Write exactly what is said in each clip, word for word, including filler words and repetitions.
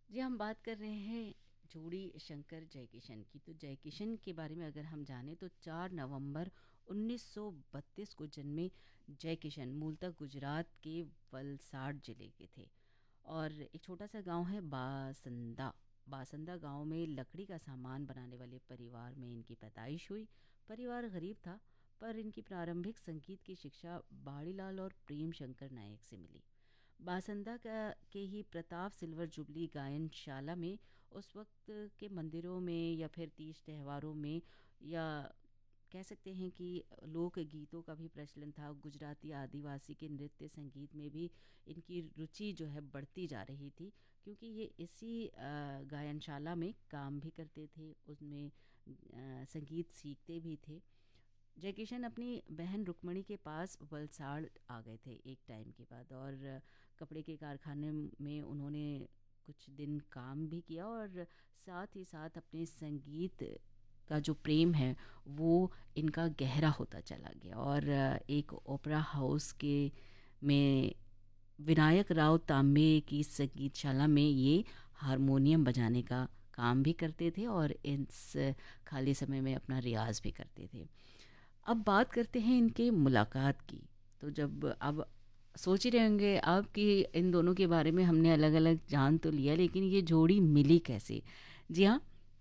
जी, हम बात कर रहे हैं जोड़ी शंकर जयकिशन की। तो जयकिशन के बारे में अगर हम जानें तो चार नवंबर उन्नीस सौ बत्तीस को जन्मे जयकिशन मूलतः गुजरात के वलसाड जिले के थे। और एक छोटा सा गांव है बासंदा। बासंदा गांव में लकड़ी का सामान बनाने वाले परिवार में इनकी पैदाइश हुई। परिवार गरीब था, पर इनकी प्रारंभिक संगीत की शिक्षा बाड़ीलाल और प्रेम शंकर नायक से मिली। बासंदा का के ही प्रताप सिल्वर जुबली गायनशाला में उस वक्त के मंदिरों में या फिर तीज त्योहारों में, या कह सकते हैं कि लोक गीतों का भी प्रचलन था। गुजराती आदिवासी के नृत्य संगीत में भी इनकी रुचि जो है बढ़ती जा रही थी, क्योंकि ये इसी अ, गायनशाला में काम भी करते थे, उसमें अ, संगीत सीखते भी थे। जयकिशन अपनी बहन रुक्मणी के पास वलसाड़ आ गए थे एक टाइम के बाद, और कपड़े के कारखाने में उन्होंने कुछ दिन काम भी किया, और साथ ही साथ अपने संगीत का जो प्रेम है वो इनका गहरा होता चला गया। और एक ओपेरा हाउस के में विनायक राव तांबे की संगीतशाला में ये हारमोनियम बजाने का काम भी करते थे, और इस खाली समय में अपना रियाज भी करते थे। अब बात करते हैं इनके मुलाकात की। तो जब अब सोच ही रहे होंगे आप कि इन दोनों के बारे में हमने अलग अलग जान तो लिया, लेकिन ये जोड़ी मिली कैसे। जी हाँ,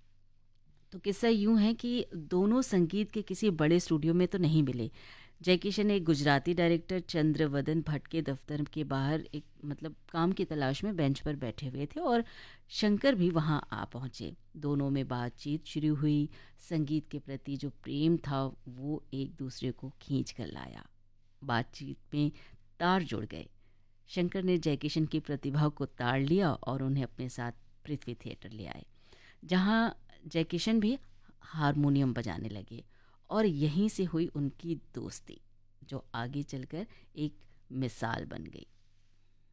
तो किस्सा यूं है कि दोनों संगीत के किसी बड़े स्टूडियो में तो नहीं मिले। जयकिशन एक गुजराती डायरेक्टर चंद्रवदन भट्ट के दफ्तर के बाहर एक मतलब काम की तलाश में बेंच पर बैठे हुए थे, और शंकर भी वहां आ पहुंचे। दोनों में बातचीत शुरू हुई। संगीत के प्रति जो प्रेम था वो एक दूसरे को खींच कर लाया। बातचीत में तार जुड़ गए। शंकर ने जयकिशन की प्रतिभा को ताड़ लिया और उन्हें अपने साथ पृथ्वी थिएटर ले आए, जहाँ जयकिशन भी हारमोनियम बजाने लगे। और यहीं से हुई उनकी दोस्ती, जो आगे चलकर एक मिसाल बन गई।